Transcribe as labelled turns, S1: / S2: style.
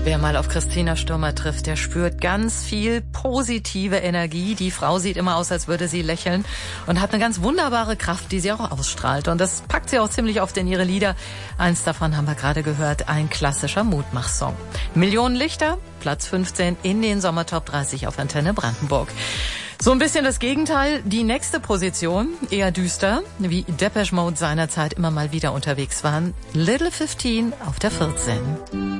S1: Wer mal auf Christina Stürmer trifft, der spürt ganz viel positive Energie. Die Frau sieht immer aus, als würde sie lächeln und hat eine ganz wunderbare Kraft, die sie auch ausstrahlt. Und das packt sie auch ziemlich oft in ihre Lieder. Eins davon haben wir gerade gehört, ein klassischer Mutmachsong. Millionen Lichter, Platz 15 in den Sommertop 30 auf Antenne Brandenburg. So ein bisschen das Gegenteil. Die nächste Position, eher düster, wie Depeche Mode seinerzeit immer mal wieder unterwegs waren. Little 15 auf der 14.